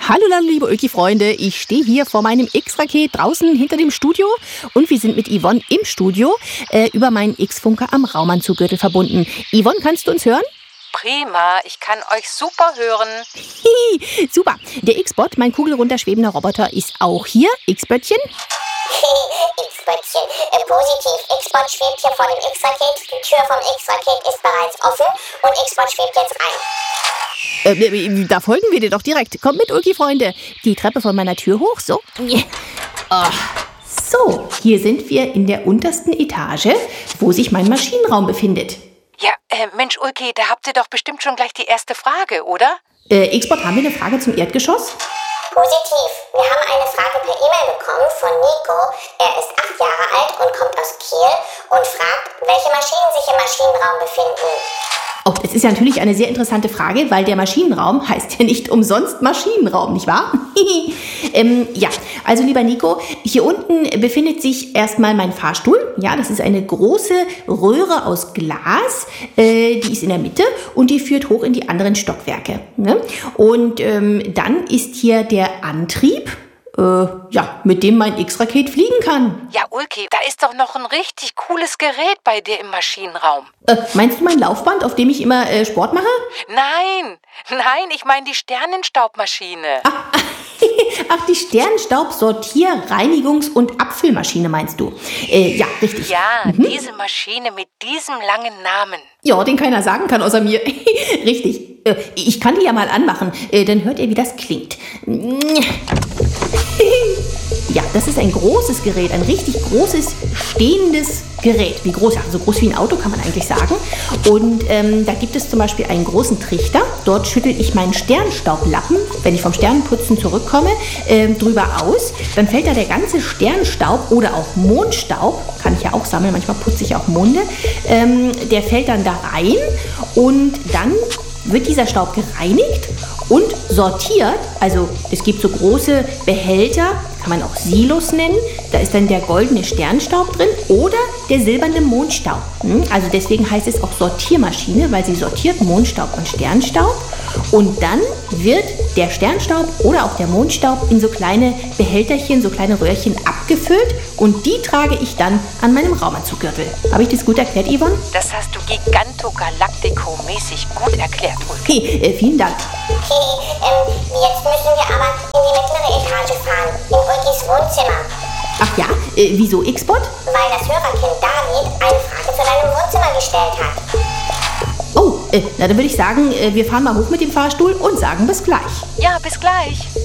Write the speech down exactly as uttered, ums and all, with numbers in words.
Hallo, hallo, liebe Ulki-Freunde. Ich stehe hier vor meinem X-Raket draußen hinter dem Studio und wir sind mit Yvonne im Studio äh, über meinen X-Funker am Raumanzuggürtel verbunden. Yvonne, kannst du uns hören? Prima, ich kann euch super hören. Hihi, super. Der X-Bot, mein kugelrunterschwebender Roboter, ist auch hier. X-Böttchen. X-Böttchen. Äh, positiv. X-Bot schwebt hier vor dem X-Raket. Die Tür vom X-Raket ist bereits offen und X-Bot schwebt jetzt rein. Äh, da folgen wir dir doch direkt. Kommt mit, Ulki-Freunde. Die Treppe von meiner Tür hoch, so. Oh. So, hier sind wir in der untersten Etage, wo sich mein Maschinenraum befindet. Ja, äh, Mensch, Ulki, da habt ihr doch bestimmt schon gleich die erste Frage, oder? Äh, X-Bot, haben wir eine Frage zum Erdgeschoss? Positiv. Wir haben eine Frage per E-Mail bekommen von Nico. Er ist acht Jahre alt und kommt aus Kiel und fragt, welche Maschinen sich im Maschinenraum befinden. Oh, das ist ja natürlich eine sehr interessante Frage, weil der Maschinenraum heißt ja nicht umsonst Maschinenraum, nicht wahr? ähm, ja, also lieber Nico, hier unten befindet sich erstmal mein Fahrstuhl. Ja, das ist eine große Röhre aus Glas, äh, die ist in der Mitte und die führt hoch in die anderen Stockwerke. Ne? Und ähm, dann ist hier der Antrieb, äh, ja, mit dem mein X-Raket fliegen kann. Ja, Ulki, da ist doch noch ein richtig cooles Gerät bei dir im Maschinenraum. Äh, meinst du mein Laufband, auf dem ich immer äh, Sport mache? Nein, nein, ich meine die Sternenstaubmaschine. Ach, ach, die Sternenstaub-Sortier-, Reinigungs- und Abfüllmaschine meinst du? Äh, ja, richtig. Ja, mhm. diese Maschine mit diesem langen Namen. Ja, den keiner sagen kann außer mir. Richtig. Äh, ich kann die ja mal anmachen, äh, dann hört ihr, wie das klingt. Ja, das ist ein großes Gerät, ein richtig großes, stehendes Gerät. Wie groß? Ja, so groß wie ein Auto kann man eigentlich sagen. Und ähm, da gibt es zum Beispiel einen großen Trichter. Dort schüttel ich meinen Sternstaublappen, wenn ich vom Sternenputzen zurückkomme, ähm, drüber aus. Dann fällt da der ganze Sternstaub oder auch Mondstaub, kann ich ja auch sammeln, manchmal putze ich auch Monde, ähm, der fällt dann da rein und dann wird dieser Staub gereinigt und sortiert. Also es gibt so große Behälter, kann man auch Silos nennen. Da ist dann der goldene Sternstaub drin oder der silberne Mondstaub. Also deswegen heißt es auch Sortiermaschine, weil sie sortiert Mondstaub und Sternstaub. Und dann wird der Sternstaub oder auch der Mondstaub in so kleine Behälterchen, so kleine Röhrchen abgefüllt. Und die trage ich dann an meinem Raumanzuggürtel. Habe ich das gut erklärt, Yvonne? Das hast du Giganto-Galactico-mäßig gut erklärt, Ulki. Okay, äh, vielen Dank. Okay, ähm, jetzt müssen wir aber in die mittlere Etage fahren, in Ulkis Wohnzimmer. Ach ja, äh, wieso X-Bot? Weil das Hörerkind David eine Frage zu deinem Wohnzimmer gestellt hat. Oh, äh, na dann würde ich sagen, äh, wir fahren mal hoch mit dem Fahrstuhl und sagen bis gleich. Ja, bis gleich.